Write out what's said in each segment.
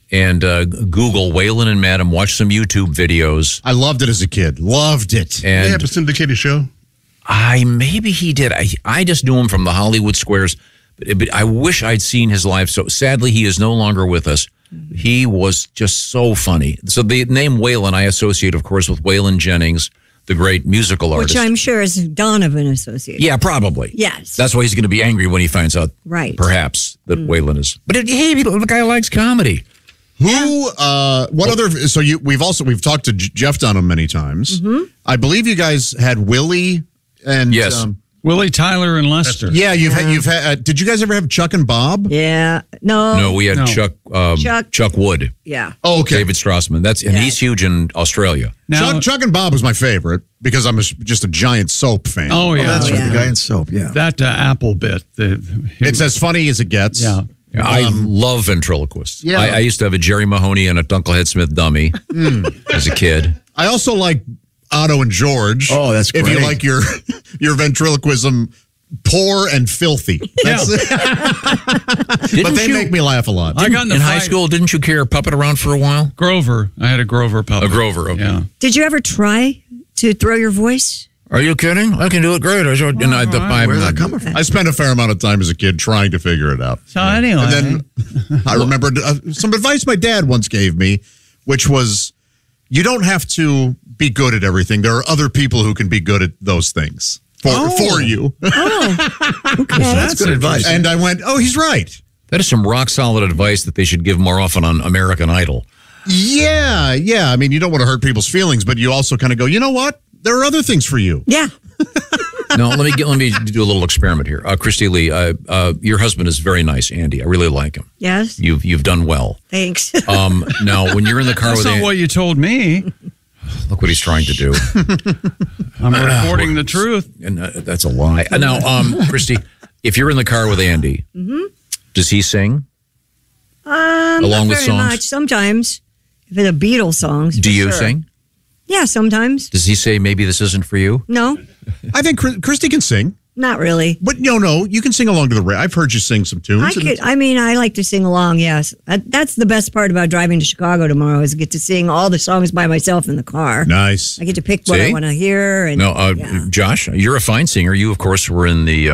and Google Waylon and Madam. Watch some YouTube videos. I loved it as a kid. Loved it. And they have a syndicated show. Maybe he did. I just knew him from the Hollywood Squares. But I wish I'd seen his live. So sadly, he is no longer with us. He was just so funny. So the name Waylon I associate, of course, with Waylon Jennings, the great musical artist. Which I'm sure is Donovan associated. Yeah, probably. Yes. That's why he's going to be angry when he finds out, right? Perhaps, that Waylon is. But hey, the guy likes comedy. What other? So we've talked to Jeff Dunham many times. I believe you guys had Willie and yes. Willie, Tyler, and Lester. Yeah, you've had. Did you guys ever have Chuck and Bob? Yeah, no, we had Chuck Wood. Yeah. Oh, okay. David Strassman. He's huge in Australia. Now, Chuck and Bob was my favorite because I'm just a giant soap fan. Oh yeah, that's right. The guy in soap. Yeah, that Apple bit. It's as funny as it gets. Yeah. I love ventriloquists. Yeah. I used to have a Jerry Mahoney and a Dunklehead Smith dummy as a kid. I also like Otto and George. Oh, that's great. If you like your ventriloquism poor and filthy. But they make me laugh a lot. I got in high school, didn't you carry a puppet around for a while? Grover. I had a Grover puppet. A Grover, okay. Yeah. Did you ever try to throw your voice? Are you kidding? I can do it great. Where's that coming from? I spent a fair amount of time as a kid trying to figure it out. So anyway. And then I remembered some advice my dad once gave me, which was, you don't have to be good at everything. There are other people who can be good at those things for you. Okay. That's good advice. And I went, oh, he's right. That is some rock solid advice that they should give more often on American Idol. Yeah. I mean, you don't want to hurt people's feelings, but you also kind of go, you know what? There are other things for you. Yeah. No, let me do a little experiment here. Christy Lee, your husband is very nice, Andy. I really like him. Yes. You've done well. Thanks. Now, when you're in the car That's with not what you told me. Look what he's trying to do. I'm reporting the truth. And that's a lie. Now, Christy, if you're in the car with Andy, does he sing? Along with very songs? much. Sometimes. If it's a Beatles songs. Do you sure. sing? Yeah, sometimes. Does he say maybe this isn't for you? No, I think Christy can sing. not really. But no, you can sing along to the radio. I've heard you sing some tunes. I like to sing along, yes. That's the best part about driving to Chicago tomorrow is I get to sing all the songs by myself in the car. Nice. I get to pick what I want to hear. And, Josh, you're a fine singer. You, of course, were in the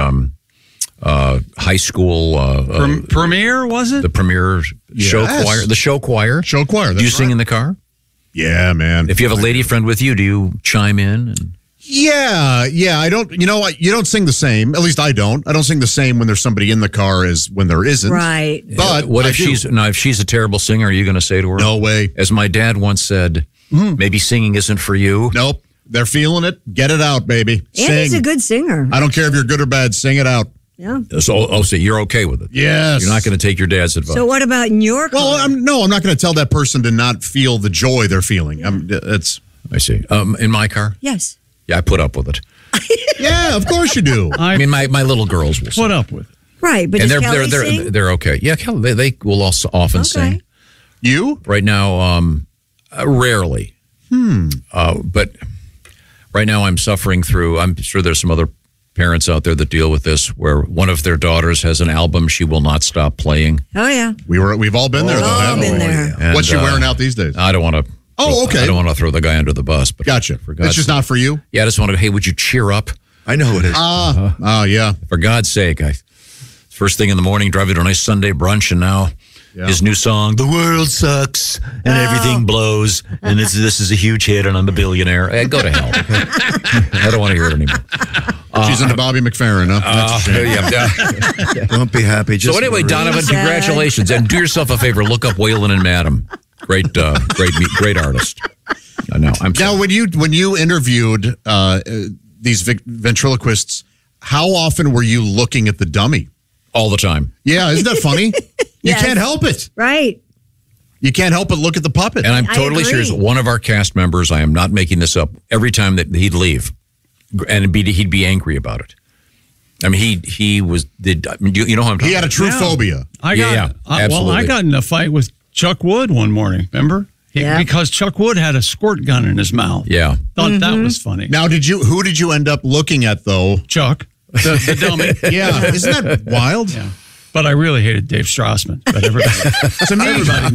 high school premiere, was it? The premiere show choir. The show choir. Show choir. Do you sing in the car? Yeah, man. If you have a lady friend with you, do you chime in? Yeah. I don't. You know what? You don't sing the same. At least I don't. I don't sing the same when there's somebody in the car as when there isn't. Right. But what if she's a terrible singer? Are you going to say to her? No way. As my dad once said, maybe singing isn't for you. Nope. They're feeling it. Get it out, baby. Andy's Sing. a good singer. I don't care if you're good or bad. Sing it out. Yeah. So you're okay with it? Yes. You're not going to take your dad's advice. So what about in your car? Well, I'm not going to tell that person to not feel the joy they're feeling. I see. In my car? Yes. Yeah, I put up with it. Yeah, of course you do. I mean, my little girls will put up with it. Right, but and they're okay. Yeah, Kelly, they will also often sing. You? Right now, rarely. But right now I'm suffering through, I'm sure there's some other parents out there that deal with this, where one of their daughters has an album she will not stop playing. Oh, yeah. We've all been there, though, haven't we? And, what's she wearing out these days? I don't want to. Oh, okay. I don't want to throw the guy under the bus. But gotcha. It's just not for you? Yeah, I just want to, hey, would you cheer up? I know it is. Yeah. For God's sake, first thing in the morning, driving to a nice Sunday brunch, and now his new song, "The World Sucks and Everything Blows," and this is a huge hit, and I'm a billionaire. Hey, go to hell. I don't want to hear it anymore. She's into Bobby McFerrin, huh? Don't be happy. So anyway, Donovan, congratulations, and do yourself a favor. Look up Waylon and Madam. Great artist. I know. Now, when you interviewed these ventriloquists, how often were you looking at the dummy? All the time. Yeah, isn't that funny? Yes. You can't help it. Right. You can't help but look at the puppet. And I'm totally serious. One of our cast members, I am not making this up, every time that he'd leave, and he'd be angry about it. I mean, you know who I'm talking about. He had a true phobia. Absolutely. I got in a fight with Chuck Wood one morning, remember? Because Chuck Wood had a squirt gun in his mouth. Yeah. Thought that was funny. Now, who did you end up looking at, though? Chuck, the dummy. Yeah. Isn't that wild? Yeah. But I really hated Dave Strassman. But everybody